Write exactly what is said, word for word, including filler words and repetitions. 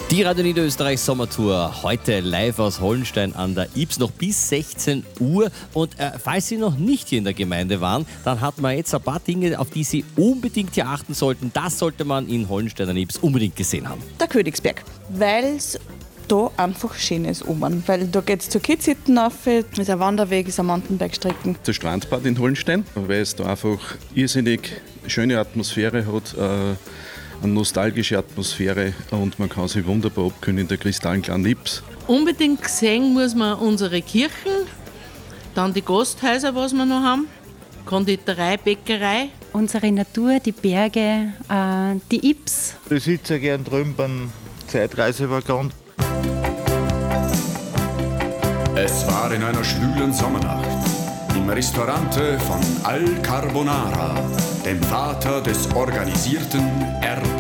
Die Radio Niederösterreich Sommertour, heute live aus Hollenstein an der Ybbs, noch bis sechzehn Uhr. Und äh, falls Sie noch nicht hier in der Gemeinde waren, dann hat man jetzt ein paar Dinge, auf die Sie unbedingt hier achten sollten. Das sollte man in Hollenstein an der Ybbs unbedingt gesehen haben. Der Königsberg, weil es da einfach schön ist oben. Weil da geht es zur Kitzhütten rauf, ist ein Wanderweg, ist ein Mountainbike-Strecken. Der Strandbad in Hollenstein, weil es da einfach irrsinnig schöne Atmosphäre hat, äh, eine nostalgische Atmosphäre und man kann sich wunderbar abkühlen in der kristallenkleinen Ybbs. Unbedingt gesehen muss man unsere Kirchen, dann die Gasthäuser, was wir noch haben, Konditorei, Bäckerei. Unsere Natur, die Berge, äh, die Ybbs. Ich sitze gern drüben beim Zeitreisewaggon. Es war in einer schwülen Sommernacht im Ristorante von Al Carbonara, dem Vater des organisierten Erbrechens.